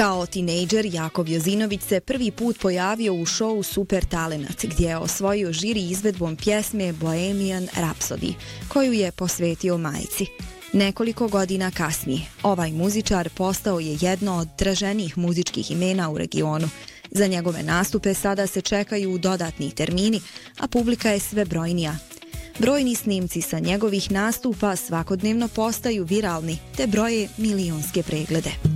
Kao tinejdžer, Jakov Jozinović se prvi put pojavio u šovu Super Talenat, gdje je osvojio žiri izvedbom pjesme Bohemian Rhapsody, koju je posvetio majci. Nekoliko godina kasnije, ovaj muzičar postao je jedno od traženijih muzičkih imena u regionu. Za njegove nastupe sada se čekaju dodatni termini, a publika je sve brojnija. Brojni snimci sa njegovih nastupa svakodnevno postaju viralni, te broje milionske preglede.